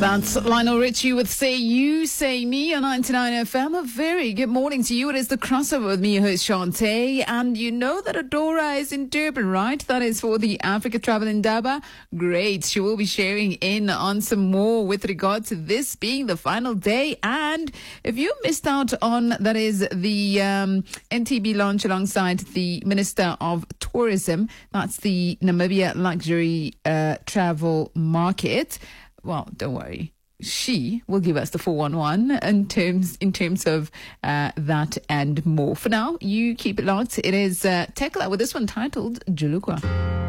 That's Lionel Richie with Say You, Say Me on 99 FM. A very good morning to you. It is the crossover with me, your host Shantae. And you know that Adora is in Durban, right? That is for the Africa Travel Indaba. Great. She will be sharing in on some more with regard to this being the final day. And if you missed out on, that is the NTB launch alongside the Minister of Tourism. That's the Namibia Luxury Travel Market. Well, don't worry. She will give us the 411 in terms of that and more. For now, you keep it locked. It is Tekla with this one titled Julukwa.